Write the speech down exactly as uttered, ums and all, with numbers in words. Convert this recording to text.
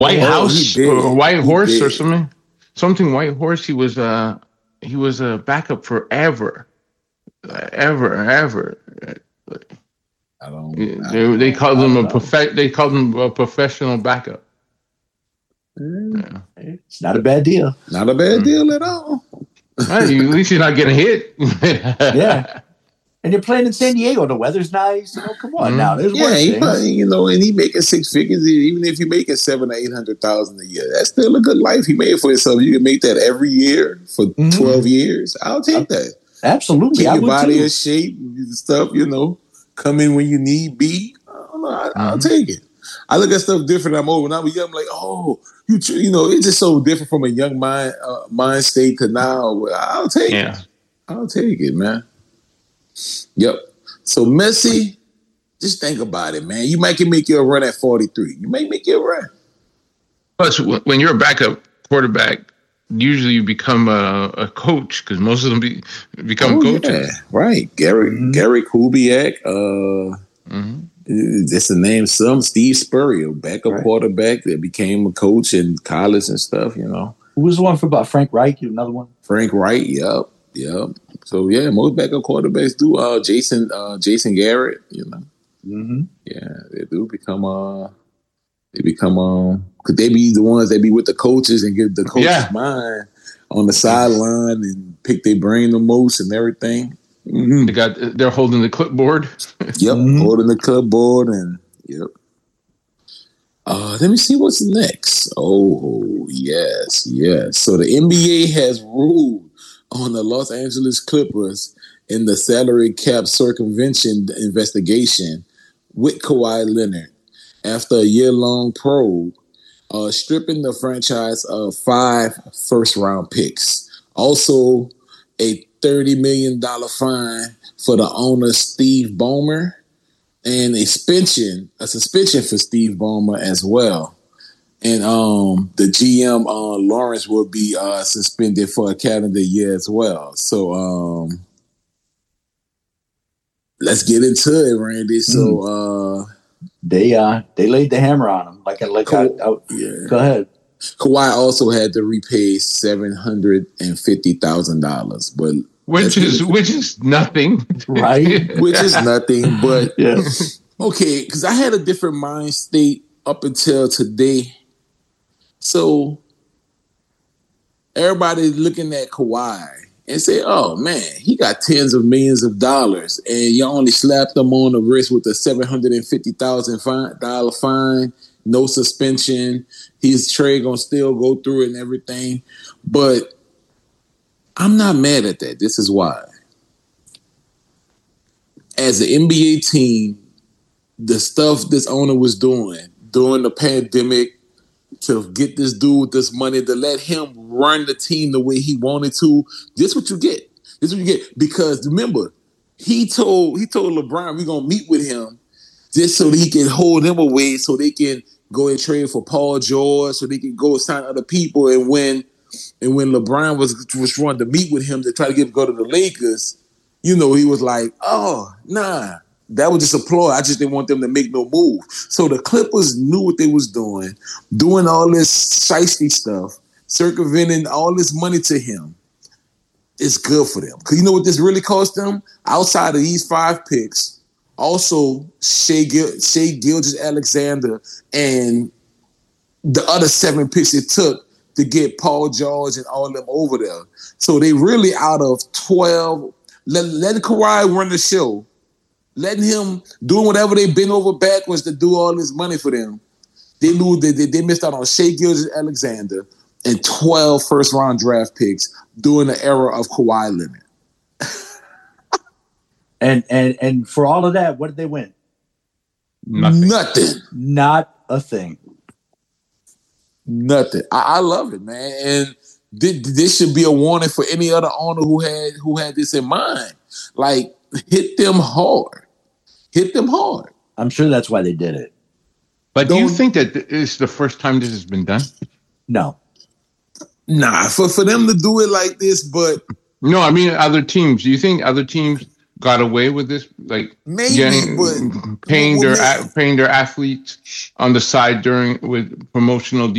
White Oh, House he did. or White He Horse did. or something. Something White Horse. He was uh he was a backup forever, uh, ever, ever. I don't. They, I don't they know. called I him don't a know. prof- They called him a professional backup. Mm, Yeah. It's not a bad deal. Not a bad Mm. deal at all. Well, you- at least you're not getting hit. Yeah. And you're playing in San Diego. The weather's nice. You know, come on Mm. now. There's Yeah, worse he things. probably, you know, and he making six figures. Even if you making seven or eight hundred thousand a year, that's still a good life he made for himself. You can make that every year for Mhm. twelve years. I'll take that. Absolutely. Keep I your would body too. in shape and stuff. You know, come in when you need be. I don't know, I, I'll Mhm. take it. I look at stuff different. I'm over. When I was young, I'm like, oh, you, tr- you know, it's just so different from a young mind, uh, mind state to now. I'll take Yeah. it. I'll take it, man. Yep. So Messi, just think about it, man. You might can make your run at forty-three. You may make your run. Plus, wh- when you're a backup quarterback, usually you become a, a coach because most of them be, become Oh, coaches. yeah. Right. Garrett, Mhm. Garrett Kubiak, uh, Mm-hmm. just to name some, Steve Spurrier, backup Right. quarterback that became a coach in college and stuff, you know. Who was the one for about Frank Reich? Another one? Frank Wright, yep, yep. So yeah, most backup quarterbacks do. Uh, Jason, uh, Jason Garrett, you know, Mm-hmm. yeah, they do become. Uh, they become. Um, could they be the ones that be with the coaches and give the coaches Yeah. mind on the sideline and pick their brain the most and everything? Mm-hmm. They got they're holding the clipboard. Yep, Mhm. holding the clipboard and yep. Uh, let me see what's next. Oh, yes, yes. So the N B A has ruled on the Los Angeles Clippers in the salary cap circumvention investigation with Kawhi Leonard after a year-long probe, uh, stripping the franchise of five first-round picks. Also, a thirty million dollars fine for the owner, Steve Ballmer, and a suspension, a suspension for Steve Ballmer as well. And um, the G M, uh, Lawrence, will be uh, suspended for a calendar year as well. So um, let's get into it, Randy. So uh, They uh they laid the hammer on him. Like like I, Cool. I, yeah. go ahead. Kawhi also had to repay seven hundred and fifty thousand dollars, but Which is which is nothing, Right. which is nothing. But Yeah. okay, because I had a different mind state up until today. So everybody looking at Kawhi and say, "Oh man, he got tens of millions of dollars, and you only slapped him on the wrist with a seven hundred and fifty thousand dollar fine, no suspension. His trade gonna still go through it and everything." But I'm not mad at that. This is why. As an N B A team, the stuff this owner was doing during the pandemic to get this dude with this money, to let him run the team the way he wanted to, this is what you get. This is what you get. Because remember, he told he told LeBron we're gonna meet with him just so that he can hold him away, so they can go and trade for Paul George, so they can go sign other people. And when and when LeBron was was trying to meet with him to try to get him to go to the Lakers, you know, he was like, "Oh, nah, that was just a ploy. I just didn't want them to make no move." So the Clippers knew what they was doing, doing all this shiesty stuff, circumventing all this money to him. It's good for them. Because you know what this really cost them? Outside of these five picks, also Shea, Gil- Shea Gilgeous-Alexander and the other seven picks it took to get Paul George and all of them over there. So they really out of twelve, let, letting Kawhi run the show, letting him doing whatever they bend over backwards to do all this money for them. They lose. They, they, they missed out on Shea Gilgeous-Alexander and twelve first round draft picks during the era of Kawhi Leonard. And and and for all of that, what did they win? Nothing. Nothing. Not a thing. Nothing. I, I love it, man. And th- this should be a warning for any other owner who had who had this in mind. Like, hit them hard. Hit them hard. I'm sure that's why they did it. But do you Don't- think that it's the first time this has been done? No. Nah, for, for them to do it like this, but No, I mean other teams. Do you think other teams got away with this, like Maybe, getting but paying what their ma- a- paying their athletes on the side during with promotional